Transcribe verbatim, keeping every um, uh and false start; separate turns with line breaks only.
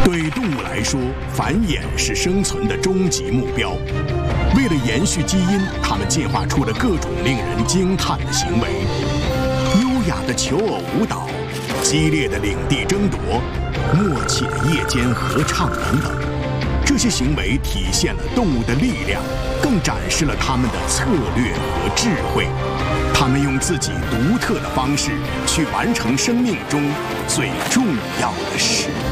对动物来说，繁衍是生存的终极目标。为了延续基因，它们进化出了各种令人惊叹的行为：优雅的求偶舞蹈、激烈的领地争夺、默契的夜间合唱等等。这些行为体现了动物的力量，更展示了它们的策略和智慧。它们用自己独特的方式去完成生命中最重要的使命。